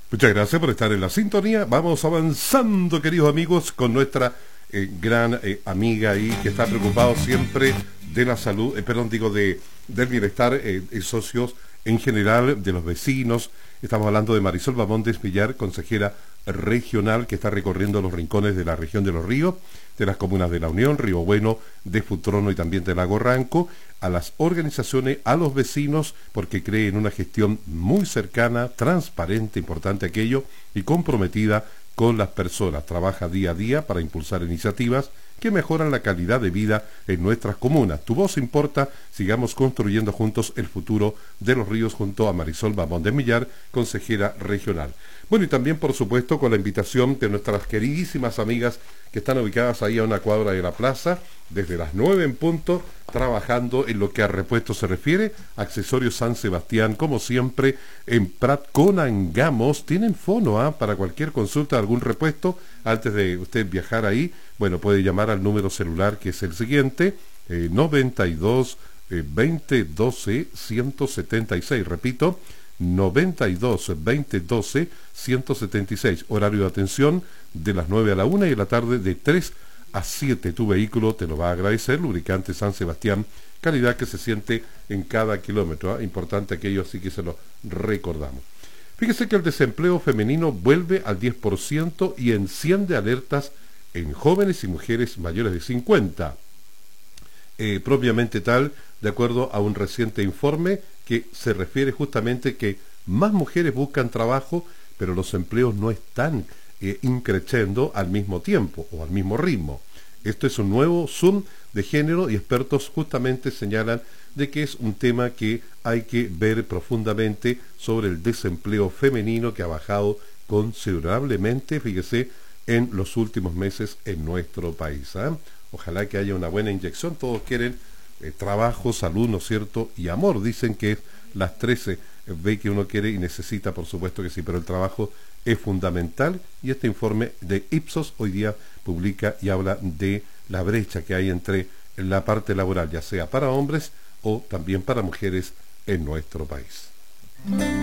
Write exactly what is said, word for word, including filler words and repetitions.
Muchas gracias por estar en la sintonía. Vamos avanzando, queridos amigos, con nuestra eh, gran eh, amiga ahí que está preocupado siempre de la salud, eh, perdón, digo, de, del bienestar eh, de socios en general, de los vecinos. Estamos hablando de Marisol Bamondes Millar, consejera regional que está recorriendo los rincones de la región de Los Ríos, de las comunas de La Unión, Río Bueno, de Futrono y también de Lago Ranco, a las organizaciones, a los vecinos, porque cree en una gestión muy cercana, transparente, importante aquello, y comprometida con las personas. Trabaja día a día para impulsar iniciativas que mejoran la calidad de vida en nuestras comunas. Tu voz importa, sigamos construyendo juntos el futuro de Los Ríos junto a Marisol Bamondes Millar, consejera regional. Bueno, y también, por supuesto, con la invitación de nuestras queridísimas amigas que están ubicadas ahí a una cuadra de la plaza, desde las nueve en punto, trabajando en lo que a repuesto se refiere. Accesorios San Sebastián, como siempre, en Prat con Angamos. Tienen fono ¿eh? para cualquier consulta de algún repuesto. Antes de usted viajar ahí, bueno, puede llamar al número celular que es el siguiente, eh, noventa y dos, veinte, doce, ciento setenta y seis. Repito, noventa y dos, veinte, doce, ciento setenta y seis. Horario de atención de las nueve a la una y de la tarde de tres a siete. Tu vehículo te lo va a agradecer. Lubricante San Sebastián, calidad que se siente en cada kilómetro. ¿eh? Importante aquello, así que se lo recordamos. Fíjese que el desempleo femenino vuelve al diez por ciento y enciende alertas en jóvenes y mujeres mayores de cincuenta. Eh, propiamente tal, de acuerdo a un reciente informe que se refiere justamente que más mujeres buscan trabajo, pero los empleos no están eh, increciendo al mismo tiempo o al mismo ritmo. Esto es un nuevo Zoom de género y expertos justamente señalan de que es un tema que hay que ver profundamente sobre el desempleo femenino que ha bajado considerablemente, fíjese, en los últimos meses en nuestro país. ¿eh? Ojalá que haya una buena inyección. Todos quieren eh, trabajo, salud, ¿no es cierto? Y amor. Dicen que las trece ve que uno quiere y necesita, por supuesto que sí, pero el trabajo es fundamental. Y este informe de Ipsos hoy día publica y habla de la brecha que hay entre la parte laboral, ya sea para hombres o también para mujeres en nuestro país.